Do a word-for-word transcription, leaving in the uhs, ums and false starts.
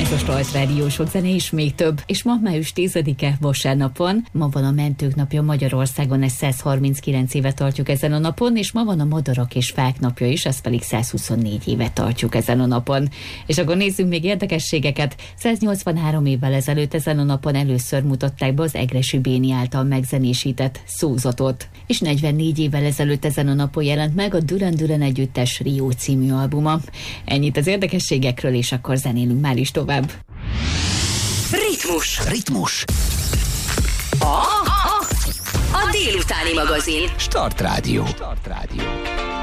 Ez a Start Rádió, sok zene és még több. És ma május tizedike, vasárnap van. Ma van a Mentők napja Magyarországon, ezt száz harminckilenc éve tartjuk ezen a napon, és ma van a Madarak és Fák napja is, ezt pedig száz huszonnégy éve tartjuk ezen a napon. És akkor nézzünk még érdekességeket. száz nyolcvanhárom évvel ezelőtt ezen a napon először mutatták be az Egressy Béni által megzenésített Szózatot. És negyvennégy évvel ezelőtt ezen a napon jelent meg a Duran Duran együttes Rio című albuma. Ennyit az érdekességekről, és akkor zenélünk már is tovább. Ritmus. Ritmus. A, a, a délutáni magazin. Start Rádió. Start Rádió.